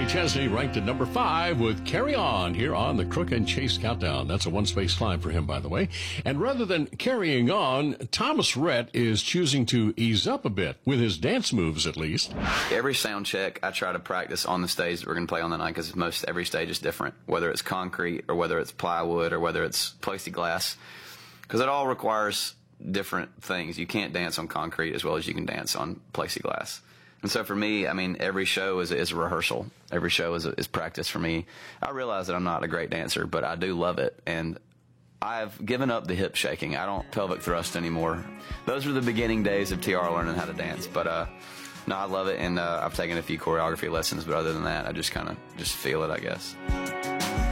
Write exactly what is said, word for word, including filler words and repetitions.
Kenny Chesney ranked at number five with Carry On here on the Crook and Chase Countdown. That's a one-space climb for him, by the way. And rather than carrying on, Thomas Rhett is choosing to ease up a bit, with his dance moves at least. Every sound check, I try to practice on the stage that we're going to play on the night, because most every stage is different, whether it's concrete or whether it's plywood or whether it's plexiglass, because it all requires different things. You can't dance on concrete as well as you can dance on plexiglass. And so for me, I mean, every show is, is a rehearsal. Every show is, is practice for me. I realize that I'm not a great dancer, but I do love it. And I've given up the hip shaking. I don't pelvic thrust anymore. Those were the beginning days of T R learning how to dance. But uh, no, I love it. And uh, I've taken a few choreography lessons. But other than that, I just kind of just feel it, I guess.